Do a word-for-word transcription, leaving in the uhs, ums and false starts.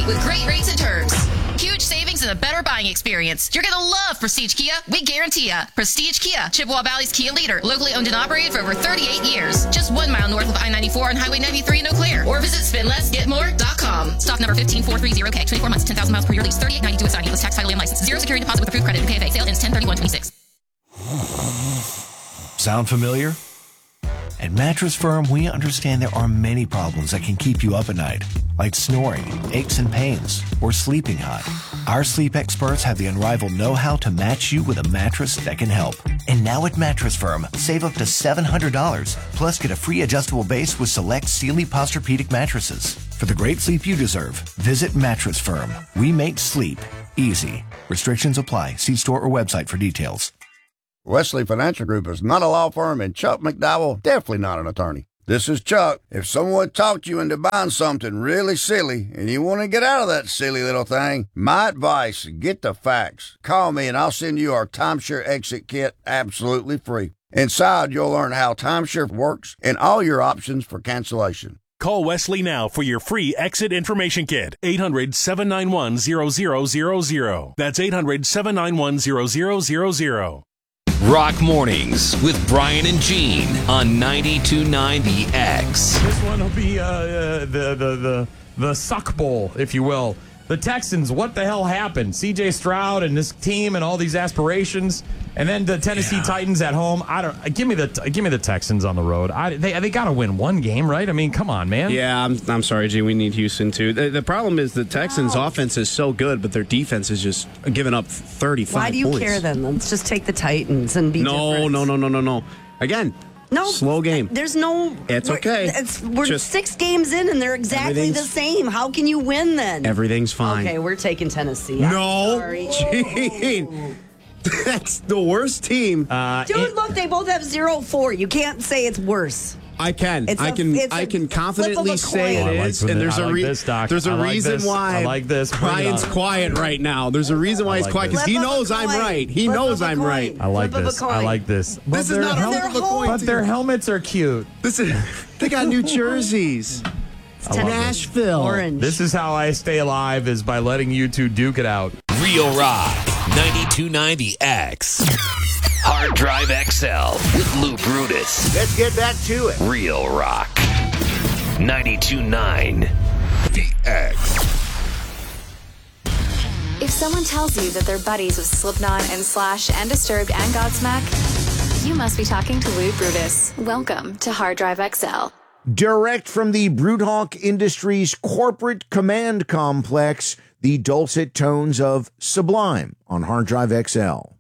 with great rates and terms. Huge savings and a better buying experience. You're going to love Prestige Kia. We guarantee ya. Prestige Kia, Chippewa Valley's Kia leader. Locally owned and operated for over thirty-eight years. Just one mile north of I ninety-four on Highway ninety-three in Eau Claire. Or visit spend less get more dot com. Stock number one five four three zero K. twenty-four months, ten thousand miles per year lease. thirty-eight ninety-two with signing. Plus tax, title, and license. Zero security deposit with approved credit and P F A. Sale ends ten thirty-one twenty-six. Sound familiar? At Mattress Firm, we understand there are many problems that can keep you up at night, like snoring, aches and pains, or sleeping hot. Our sleep experts have the unrivaled know-how to match you with a mattress that can help. And now at Mattress Firm, save up to seven hundred dollars, plus get a free adjustable base with select Sealy Posturepedic mattresses. For the great sleep you deserve, visit Mattress Firm. We make sleep easy. Restrictions apply. See store or website for details. Wesley Financial Group is not a law firm, and Chuck McDowell definitely not an attorney. This is Chuck. If someone talked you into buying something really silly and you want to get out of that silly little thing, my advice, get the facts. Call me and I'll send you our timeshare exit kit absolutely free. Inside, you'll learn how timeshare works and all your options for cancellation. Call Wesley now for your free exit information kit. eight hundred, seven nine one, zero zero zero zero. That's eight hundred, seven nine one, zero zero zero zero. Rock Mornings with Brian and Gene on ninety-two point nine The X. This one will be uh, uh, the, the, the, the suck bowl, if you will. The Texans, what the hell happened? C J Stroud and this team and all these aspirations, and then the Tennessee yeah. Titans at home. I don't. Give me the give me the Texans on the road. I, they they got to win one game, right? I mean, come on, man. Yeah, I'm I'm sorry, G. We need Houston too. The, the problem is the Texans' wow. offense is so good, but their defense is just giving up thirty-five points. Why do you points. care then? Let's just take the Titans and be no, different. no, no, no, no, no. Again. No, slow game. There's no. It's okay. We're, it's, we're Just, six games in, and they're exactly the same. How can you win then? Everything's fine. Okay, we're taking Tennessee. No, Gene. That's the worst team. Uh, Dude, it, look, they both have zero four. You can't say it's worse. I can. It's I a, can. it's I a can confidently say oh, it like is. And there's I a like re- this, Doc. there's a I like reason this. why I like this. Brian's quiet right now. There's a reason why I he's like quiet because this. he Flip knows I'm right. He Flip knows of a I'm coin. right. I like Flip of a this. coin. I like this. This But is their not hel- flip of a coin. But their helmets are cute. This is. They got new jerseys. Nashville. Orange. This is how I stay alive, is by letting you two duke it out. Real Rock, ninety-two point nine The X. Hard Drive X L with Lou Brutus. Let's get back to it. Real Rock, ninety-two point nine The X. If someone tells you that they're buddies with Slipknot and Slash and Disturbed and Godsmack, you must be talking to Lou Brutus. Welcome to Hard Drive X L. Direct from the Broodhawk Industries corporate command complex, the dulcet tones of Sublime on Hard Drive X L.